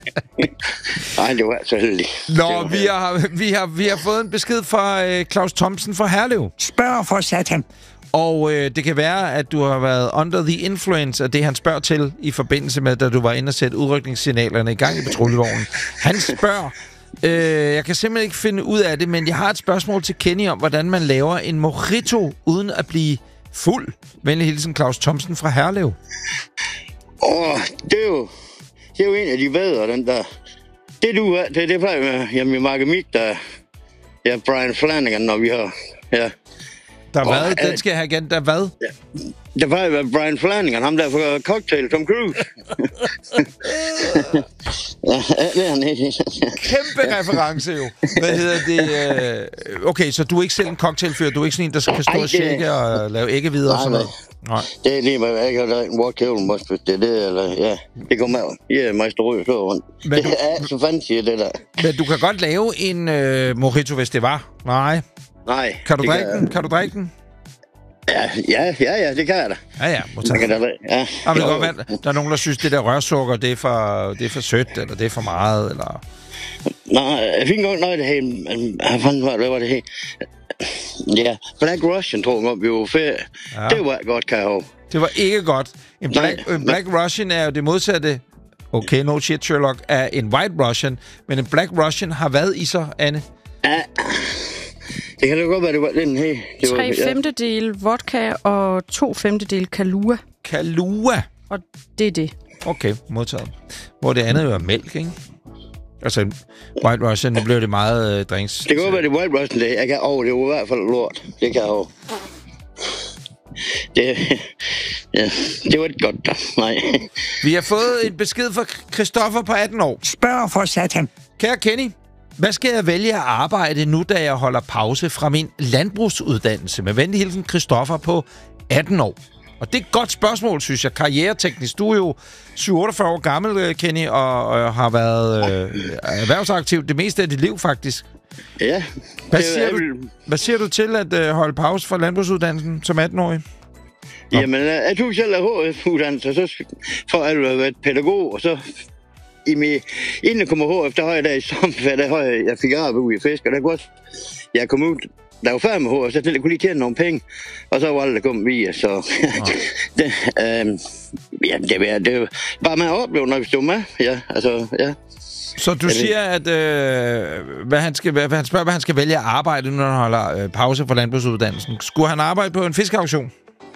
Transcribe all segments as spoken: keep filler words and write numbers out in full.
Nej, det var så heldigt. Nå, vi har, vi, har, vi har fået en besked fra øh, Claus Thomsen fra Herlev. Spørg for satan. Og øh, det kan være, at du har været under the influence af det, han spørger til, i forbindelse med, da du var inde og sætte udrykningssignalerne i gang i patruljevognen. Han spørger, øh, jeg kan simpelthen ikke finde ud af det, men jeg har et spørgsmål til Kenny om, hvordan man laver en mojito uden at blive fuld. Venlig hilsen, Claus Thomsen fra Herlev. Åh, det er jo, det er jo en af de bedre, den der. Det du er, det, det plejer med, jamen i Markemik, der ja, Brian Flanagan, når vi har, ja. Der hvad? Og, den skal jeg have igen. Der hvad? Ja. Der plejer at være Brian Flanagan, ham der for Cocktail, Tom Cruise. Ja, det er han ikke. Kæmpe reference jo. Hvad hedder det? Okay, så du er ikke selv en cocktailfyr. Du er ikke sådan en, der kan stå og shake og lave æggevidere og sådan noget? Nej. Det er lige med, jeg kan have en watermelon måske, det er det, eller ja. Det kommer af. Ja, majsterøg så rundt. Det er så fancy, det der. Men du kan godt lave en øh, mojito, hvis det var. Nej. Nej. Kan du drikke kan... den? Kan du drikke den? Ja, ja, ja, ja, det kan jeg da. Ja, ja. Kan da, ja. Og det godt være, der er nogen, der synes, det der rørsukker, det er for, det er for sødt, eller det er for meget, eller... Nej, jeg fik godt noget af det her. Hvad fanden var det, var det her? Ja, Black Russian, tror jeg, vi var ferie. Ja. Det var godt, kan jeg håbe. Det var ikke godt. En Black, en Black Russian er jo det modsatte. Okay, no shit, Sherlock, er en White Russian. Men en Black Russian har hvad i sig, Anne? Ja, det kan da godt være, det var den her. Det Tre var, femtedel ja. vodka og to femtedel Kahlua. Kahlua? Og det er det. Okay, modtaget. Hvor det andet jo er mælk, ikke? Altså, White Russian, nu blev det meget øh, drinks. Det kan godt være, det White Russian, det jeg kan over, det var i hvert fald lort. Det kan jeg over. Det, ja, det var ikke godt, da. Nej. Vi har fået en besked fra Christoffer på atten år. Spørg for satan. Kære Kenny, hvad skal jeg vælge at arbejde nu, da jeg holder pause fra min landbrugsuddannelse? Med venlig hilsen, Christoffer på atten år. Og det er et godt spørgsmål, synes jeg. Karriereteknisk. Du er jo syv otteogfyrre år gammel, Kenny, og, og har været øh, erhvervsaktiv det meste af dit liv, faktisk. Ja. Hvad siger, du, hvad siger du til at øh, holde pause fra landbrugsuddannelsen som atten-årig? Nå. Jamen, jeg tog selv af H F-uddannelse, så for at have været pædagog, og så i min, inden jeg kom af H F, der har jeg der i sommerferie, der har jeg, jeg fik arbejde ude i fisk, og der kunne også, jeg kom ud, der var færdig med H F, så jeg kunne lige tjene nogle penge, og så var det, der kom via, så det, øh, ja, det, det var bare med at opleve, når vi stod med, ja, altså, ja. Så du siger, at øh, hvad han skal, hvad han spørger, hvad han skal vælge at arbejde, når han holder øh, pause fra landbrugsuddannelsen. Skulle han arbejde på en fiskeauktion?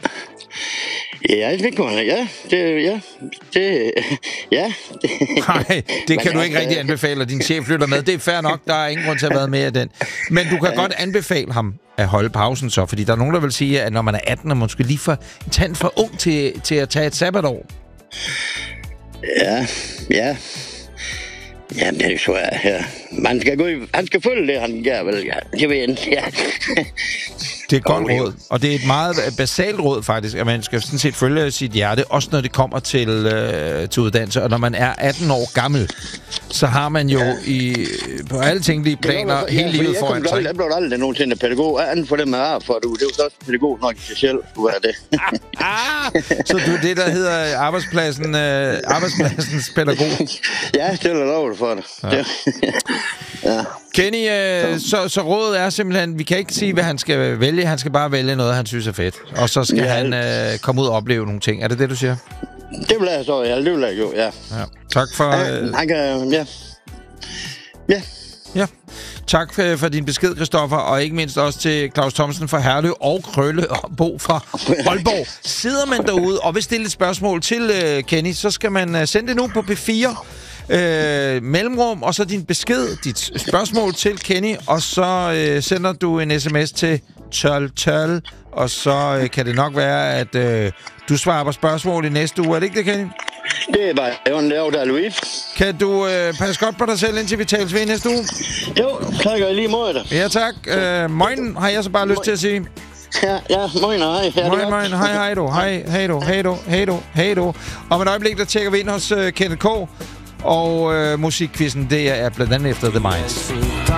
Ja, det kunne han. Ja, det, ja, det, ja. Nej, det kan du ikke rigtig anbefale, at din chef flytter med. Det er fair nok, der er ingen grund til at have været med af den. Men du kan ja. godt anbefale ham at holde pausen så, fordi der er nogen, der vil sige, at når man er atten, og man skal lige for en tand for ung til, til at tage et sabbatår. Ja, ja. Ja, det er jo svært, ja. Man skal gå i, han skal følge det, han gør vel, ja. Det ved jeg ikke, ja. Det er et godt råd, og det er et meget basalt råd faktisk, at man skal sådan set følge sit hjerte, også når det kommer til, øh, til uddannelse. Og når man er atten år gammel, så har man jo ja. i, på alle tænkelige planer ja, hele livet foran sig. Jeg blev aldrig nogensinde pædagog, anden for det med ar, for du, det er jo også pædagog nok i sig selv, du er det. ah, så du er det, der hedder arbejdspladsen, øh, arbejdspladsens pædagog? Ja, det er lov for det. Ja. Ja. Kenny, øh, så. Så, så rådet er simpelthen, vi kan ikke sige, hvad han skal vælge. Han skal bare vælge noget, han synes er fedt. Og så skal ja. han øh, komme ud og opleve nogle ting. Er det det, du siger? Det vil jeg så, ja. Det vil jeg jo, ja. ja. Tak for... Øh, han kan, ja. Ja. Ja. Tak for, for din besked, Christoffer, og ikke mindst også til Claus Thomsen fra Herlev og Krølle og Bo fra Aalborg. Sidder man derude og vil stille et spørgsmål til uh, Kenny, så skal man uh, sende det nu på P fire. Øh, mellemrum, og så din besked, dit spørgsmål til Kenny, og så øh, sender du en sms til tolv tolv, og så øh, kan det nok være, at øh, du svarer på spørgsmål i næste uge. Er det ikke det, Kenny? Det er bare, det var en lav der, Louis. Kan du øh, passe godt på dig selv, indtil vi tales ved i næste uge? Jo, tak og lige mod dig. Ja, tak. Øh, Moin har jeg så bare lyst til at sige. Ja, ja, moin og hej. Ja, moin, moin, hej, hej du, hej, hej du, hej du, hej du, hej du. Om et øjeblik, der tjekker vi ind hos øh, Kenneth K. Og øh, musikquizzen, det er blandt andet efter The Minds.